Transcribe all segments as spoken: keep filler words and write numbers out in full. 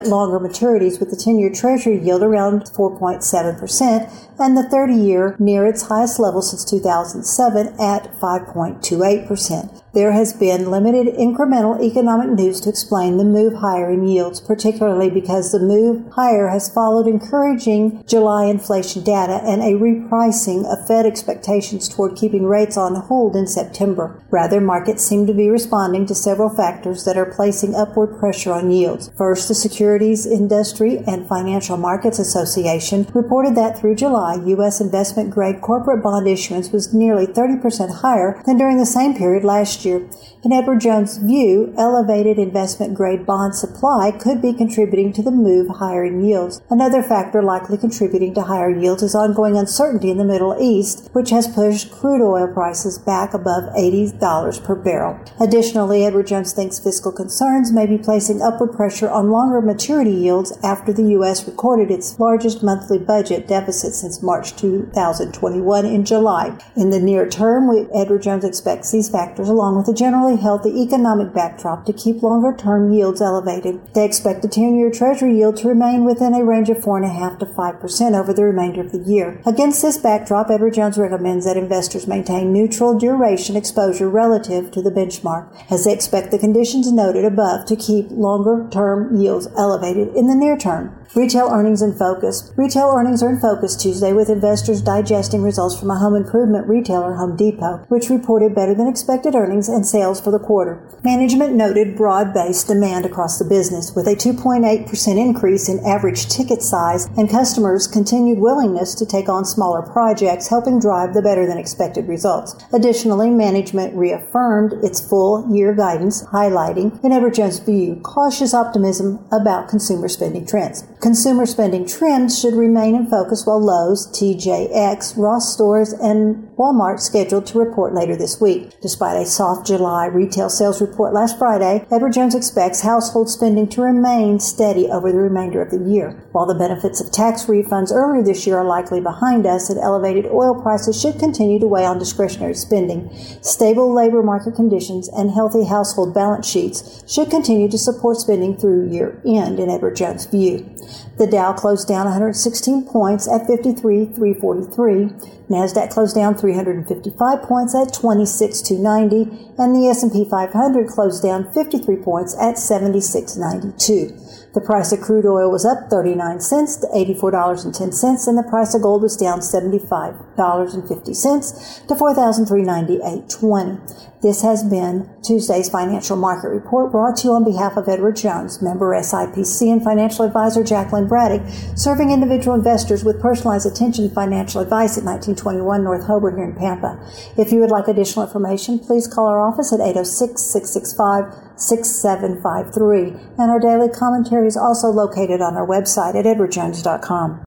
longer maturities, with the ten-year Treasury yield around four point seven percent and the thirty-year near its highest level since two thousand seven at five point two eight percent. There has been limited incremental economic news to explain the move higher in yields, particularly because the move higher has followed encouraging July inflation data and a repricing of Fed expectations toward keeping rates on hold in September. Rather, markets seem to be responding to several factors that are placing upward pressure on yields. First, the Securities Industry and Financial Markets Association reported that through July, U S investment-grade corporate bond issuance was nearly thirty percent higher than during the same period last year. In Edward Jones' view, elevated investment-grade bond supply could be contributing to the move higher in yields. Another factor likely contributing to higher yields is ongoing uncertainty in the Middle East, which has pushed crude oil prices back above eighty dollars per barrel. Additionally, Edward Jones thinks fiscal concerns may be placing upward pressure on longer maturity yields after the U S recorded its largest monthly budget deficit since March two thousand twenty-one in July. In the near term, Edward Jones expects these factors, along with a generally healthy economic backdrop, to keep longer-term yields elevated. They expect the ten-year Treasury yield to remain within a range of four point five to five percent over the remainder of the year. Against this backdrop, Edward Jones recommends that investors maintain neutral duration exposure relative to the benchmark, as they expect the conditions noted above to keep longer-term yields elevated in the near term. Retail earnings in focus. Retail earnings are in focus Tuesday, with investors digesting results from a home improvement retailer, Home Depot, which reported better than expected earnings and sales for the quarter. Management noted broad-based demand across the business, with a two point eight percent increase in average ticket size and customers' continued willingness to take on smaller projects, helping drive the better than expected results. Additionally, management reaffirmed its full-year guidance, highlighting, in Edward Jones' view, cautious optimism about consumer spending trends. Consumer spending trends should remain in focus while Lowe's, T J X, Ross Stores, and Walmart scheduled to report later this week. Despite a soft July retail sales report last Friday, Edward Jones expects household spending to remain steady over the remainder of the year. While the benefits of tax refunds earlier this year are likely behind us, and elevated oil prices should continue to weigh on discretionary spending, stable labor market conditions and healthy household balance sheets should continue to support spending through year-end, in Edward Jones' view. The Dow closed down one hundred sixteen points at fifty-three thousand three hundred forty-three. NASDAQ closed down three hundred fifty-five points at twenty-six thousand two hundred ninety, and the S and P five hundred closed down fifty-three points at seventy-six thousand ninety-two. The price of crude oil was up thirty-nine cents to eighty-four dollars and ten cents, and the price of gold was down seventy-five dollars and fifty cents to four thousand three hundred ninety-eight dollars and twenty cents. This has been Tuesday's Financial Market Report, brought to you on behalf of Edward Jones, member S I P C, and financial advisor Jacqueline Braddock, serving individual investors with personalized attention and financial advice at nineteen twenty-one North Hobart here in Pampa. If you would like additional information, please call our office at eight oh six, six six five, six seven five three, and our daily commentary is also located on our website at edward jones dot com.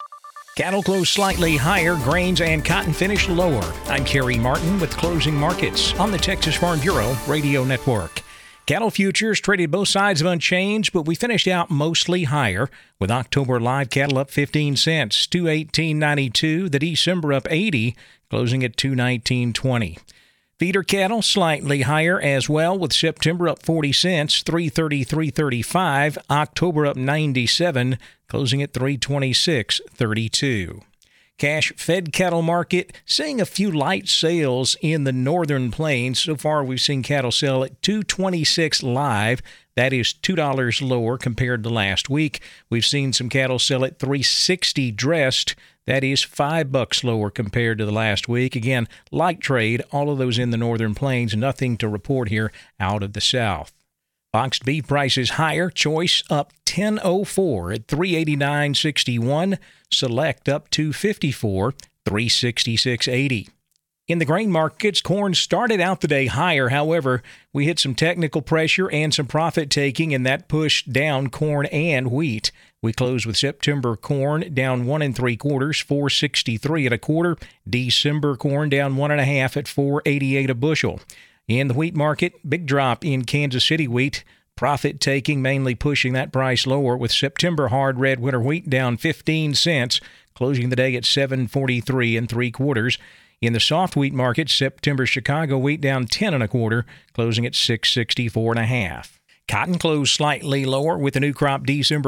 Cattle closed slightly higher, grains and cotton finished lower. I'm Kerry Martin with Closing Markets on the Texas Farm Bureau Radio Network. Cattle futures traded both sides of unchanged, but we finished out mostly higher, with October live cattle up fifteen cents, two eighteen ninety-two. The December up eighty, closing at two nineteen twenty. Feeder cattle slightly higher as well, with September up forty cents, three thirty-three thirty-five. October up ninety-seven, closing at three twenty-six thirty-two. Cash fed cattle market seeing a few light sales in the northern plains. So far, we've seen cattle sell at two twenty-six live. That is two dollars lower compared to last week. We've seen some cattle sell at three sixty dressed. That is five bucks lower compared to the last week. Again, light trade, all of those in the northern plains. Nothing to report here out of the south. Boxed beef prices higher. Choice up ten oh four at three eighty-nine sixty-one. Select up two fifty-four, three sixty-six eighty. In the grain markets, corn started out the day higher. However, we hit some technical pressure and some profit taking, and that pushed down corn and wheat. We closed with September corn down one and three quarters, four sixty-three at a quarter. December corn down one and a half at four eighty-eight a bushel. In the wheat market, big drop in Kansas City wheat. Profit taking, mainly pushing that price lower, with September hard red winter wheat down fifteen cents, closing the day at seven forty-three and three quarters. In the soft wheat market, September Chicago wheat down ten and a quarter, closing at six sixty-four and a half. Cotton closed slightly lower with the new crop December